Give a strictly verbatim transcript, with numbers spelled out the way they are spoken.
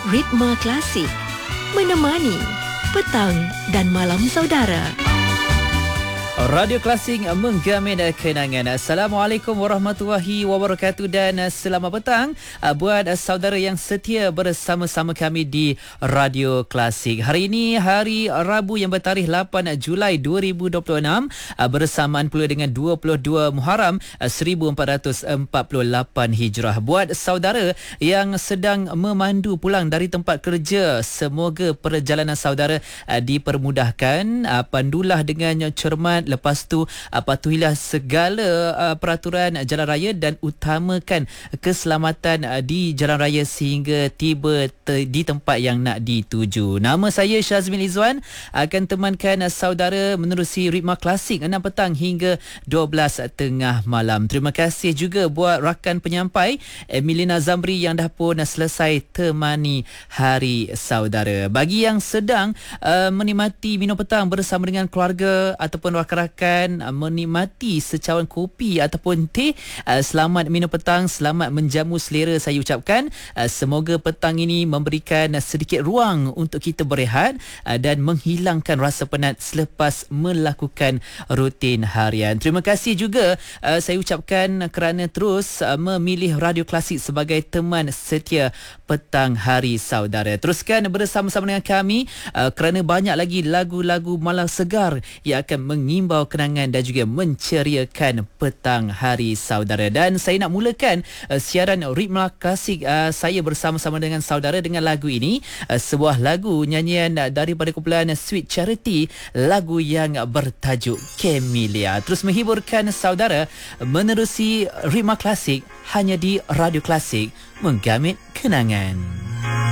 Ritma Klasik, menemani petang dan malam saudara. Radio Klasik menggamin kenangan. Assalamualaikum warahmatullahi wabarakatuh dan selamat petang buat saudara yang setia bersama-sama kami di Radio Klasik. Hari ini hari Rabu yang bertarikh lapan Julai dua ribu dua puluh enam bersamaan pula dengan dua puluh dua Muharram seribu empat ratus empat puluh lapan Hijrah. Buat saudara yang sedang memandu pulang dari tempat kerja, semoga perjalanan saudara dipermudahkan. Pandulah dengan cermat. Lepas tu uh, patuhilah segala uh, peraturan jalan raya dan utamakan keselamatan uh, di jalan raya sehingga tiba te- di tempat yang nak dituju. Nama saya Syazmin Izzuan, akan temankan uh, saudara menerusi Ritma Klasik enam petang hingga dua belas tengah malam. Terima kasih juga buat rakan penyampai Emilina Zamri yang dah pun uh, selesai temani hari saudara. Bagi yang sedang uh, menikmati minum petang bersama dengan keluarga ataupun rakan rakan menikmati secawan kopi ataupun teh, selamat minum petang, selamat menjamu selera saya ucapkan. Semoga petang ini memberikan sedikit ruang untuk kita berehat dan menghilangkan rasa penat selepas melakukan rutin harian. Terima kasih juga saya ucapkan kerana terus memilih Radio Klasik sebagai teman setia petang hari saudara. Teruskan bersama-sama dengan kami kerana banyak lagi lagu-lagu malam segar yang akan mengimbau kenangan dan juga menceriakan petang hari saudara. Dan saya nak mulakan uh, siaran Ritma Klasik uh, saya bersama-sama dengan saudara dengan lagu ini, uh, sebuah lagu nyanyian uh, daripada kumpulan Sweet Charity, lagu yang bertajuk Camellia. Terus menghiburkan saudara menerusi Ritma Klasik hanya di Radio Klasik, menggamit kenangan.